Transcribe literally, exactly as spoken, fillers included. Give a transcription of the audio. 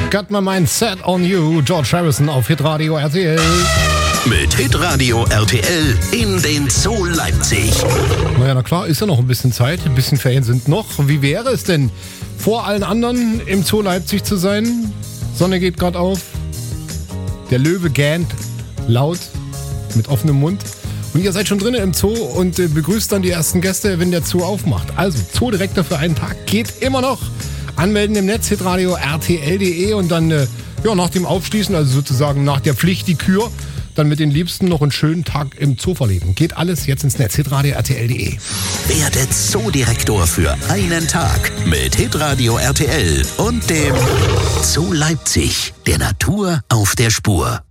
Got my mind set on you. George Harrison auf Hitradio R T L. Mit Hitradio R T L in den Zoo Leipzig. Naja, na klar, ist ja noch ein bisschen Zeit. Ein bisschen Ferien sind noch. Wie wäre es denn, vor allen anderen im Zoo Leipzig zu sein? Sonne geht gerade auf. Der Löwe gähnt laut mit offenem Mund. Und ihr seid schon drinnen im Zoo und äh, begrüßt dann die ersten Gäste, wenn der Zoo aufmacht. Also, Zoodirektor für einen Tag geht immer noch. Anmelden im Netz, hitradio R T L punkt de und dann äh, ja, nach dem Aufschließen, also sozusagen nach der Pflicht, die Kür, dann mit den Liebsten noch einen schönen Tag im Zoo verleben. Geht alles jetzt ins Netz, hitradio R T L punkt de. Werde Zoodirektor für einen Tag mit Hitradio R T L und dem Zoo Leipzig, der Natur auf der Spur.